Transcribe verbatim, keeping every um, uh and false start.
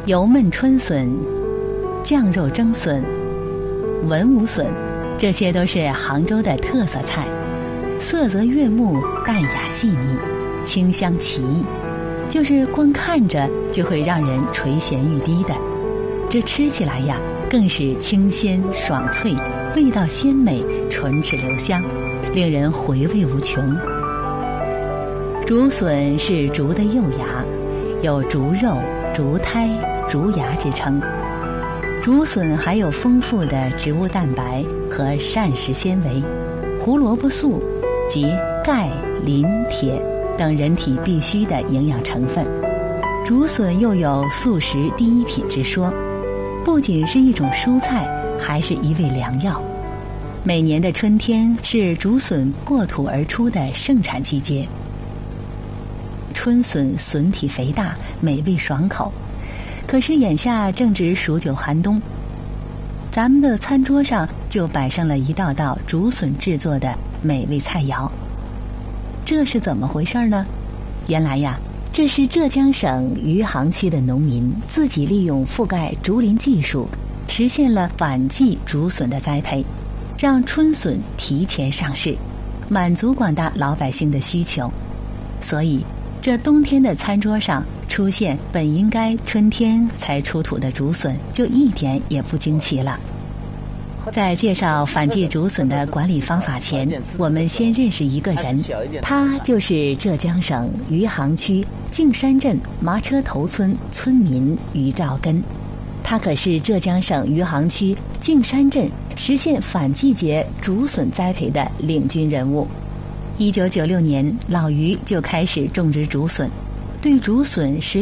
油焖春笋、酱肉蒸笋、文武笋，这些都是杭州的特色菜，色泽悦目，淡雅细腻，清香奇异，就是光看着就会让人垂涎欲滴的。这吃起来呀，更是清鲜爽脆，味道鲜美，唇齿留香，令人回味无穷。竹笋是竹的幼芽，有竹肉、竹胎、竹芽之称。竹笋含有丰富的植物蛋白和膳食纤维、胡萝卜素及钙、磷、铁等人体必需的营养成分。竹笋又有素食第一品之说，不仅是一种蔬菜，还是一味良药。每年的春天是竹笋破土而出的盛产季节。春笋笋体肥大，美味爽口。可是眼下正值数九寒冬，咱们的餐桌上就摆上了一道道竹笋制作的美味菜肴。这是怎么回事呢？原来呀，这是浙江省余杭区的农民自己利用覆盖竹林技术，实现了反季竹笋的栽培，让春笋提前上市，满足广大老百姓的需求。所以这冬天的餐桌上出现本应该春天才出土的竹笋，就一点也不惊奇了。在介绍反季竹笋的管理方法前，我们先认识一个人，他就是浙江省余杭区径山镇麻车头村村民于兆根。他可是浙江省余杭区径山镇实现反季节竹笋栽培的领军人物。一九九六年，老于就开始种植竹笋，对竹笋十